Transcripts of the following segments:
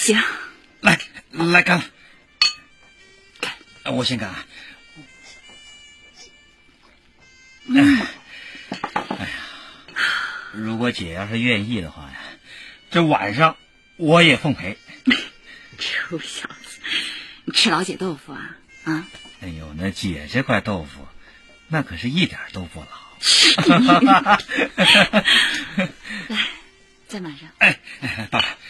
行， 来干了，我先干。哎呀，如果姐要是愿意的话呀，这晚上我也奉陪。 臭小子，你吃老姐豆腐啊？啊！ 哎呦，那姐这块豆腐，那可是一点都不老。 来，再满上。 哎，爸爸。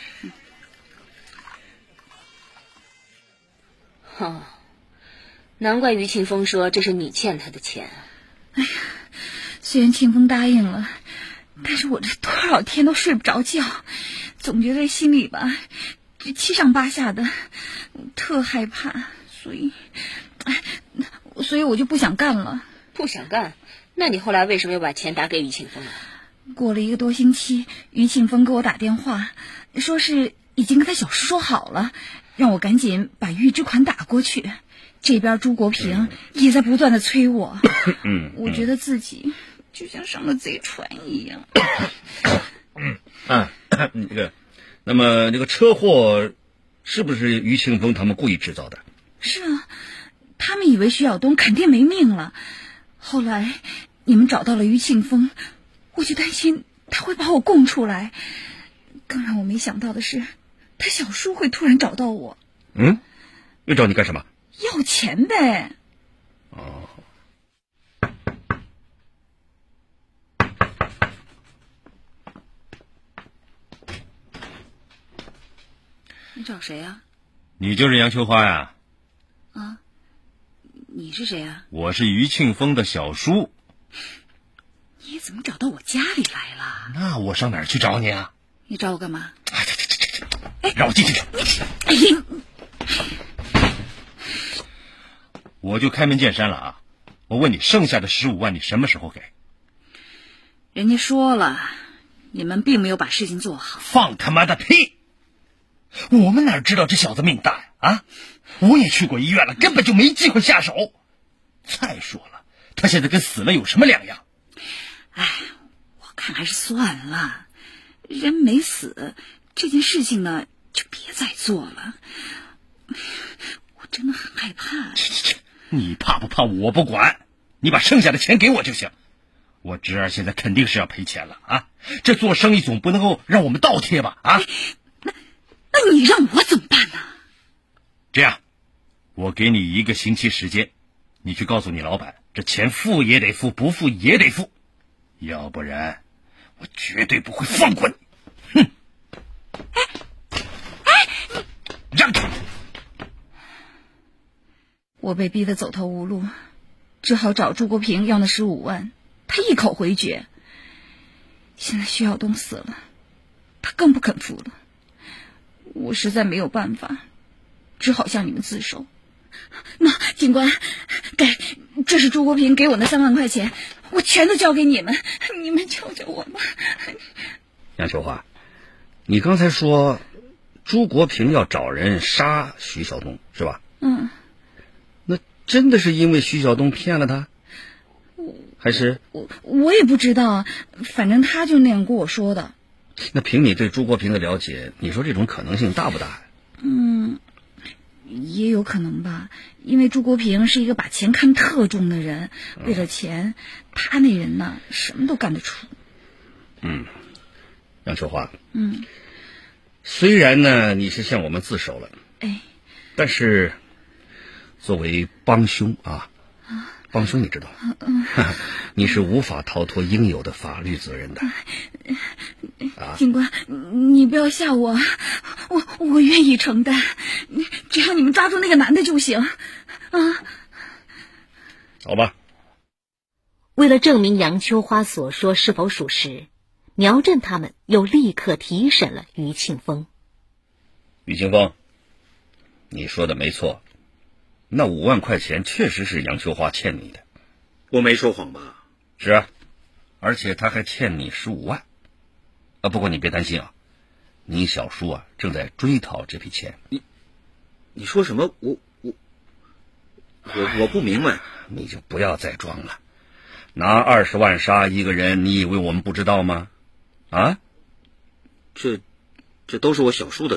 哦，难怪于庆峰说这是你欠他的钱。 哎呀，虽然庆峰答应了，但是我这多少天都睡不着觉，总觉得心里吧，这七上八下的，特害怕，所以我就不想干了。 不想干？那你后来为什么又把钱打给于庆峰了？ 过了1个多星期，于庆峰给我打电话，说是已经跟他小叔说好了，让我赶紧把预支款打过去。这边朱国平也在不断的催我，我觉得自己就像上了贼船一样。 那么这个车祸是不是于庆峰他们故意制造的？ 是啊，他们以为徐晓东肯定没命了，后来你们找到了于庆峰，我就担心他会把我供出来。更让我没想到的是，他小叔会突然找到我。 又找你干什么？ 要钱呗。 哦。 你找谁呀？ 你就是杨秋花呀？ 啊，你是谁呀？ 我是于庆峰的小叔。 你怎么找到我家里来了？ 那我上哪儿去找你啊？ 你找我干嘛？ 让我进去。 哎呀！ 我就开门见山了啊！我问你，剩下的15万你什么时候给？ 人家说了，你们并没有把事情做好。 放他妈的屁！我们哪知道这小子命大呀？啊！我也去过医院了，根本就没机会下手。再说了，他现在跟死了有什么两样？ 哎，我看还是算了，人没死，这件事情呢就别再做了。我真的很害怕。 你怕不怕我不管，你把剩下的钱给我就行。我侄儿现在肯定是要赔钱了啊！这做生意总不能够让我们倒贴吧？啊！ 那你让我怎么办呢？ 这样，我给你1个星期时间，你去告诉你老板，这钱付也得付，不付也得付，要不然我绝对不会放过你。哼！让开！ 我被逼得走投无路，只好找朱国平要那15万，他一口回绝。现在徐晓东死了，他更不肯付了，我实在没有办法，只好向你们自首。那警官，这是朱国平给我那3万块钱，我全都交给你们，你们救救我吧。 杨秋花，你刚才说朱国平要找人杀徐晓东是吧？那真的是因为徐晓东骗了他，还是我也不知道，反正他就那样跟我说的。 那凭你对朱国平的了解，你说这种可能性大不大？ 也有可能吧，因为朱国平是一个把钱看特重的人，为了钱，他那人呢什么都干得出。 杨秋花，虽然呢你是向我们自首了，但是作为帮凶啊，帮凶你知道吗？你是无法逃脱应有的法律责任的。 警官，你不要吓我，我愿意承担，只要你们抓住那个男的就行啊。 好吧。 为了证明杨秋花所说是否属实，苗振他们又立刻提审了于庆峰。 于庆峰，你说的没错，那5万块钱确实是杨秋花欠你的。 我没说谎吧？ 是啊，而且他还欠你15万。不过你别担心啊，你小叔啊正在追讨这笔钱。 你说什么？我不明白。 你就不要再装了，拿20万杀一个人，你以为我们不知道吗？啊？ 这都是我小叔的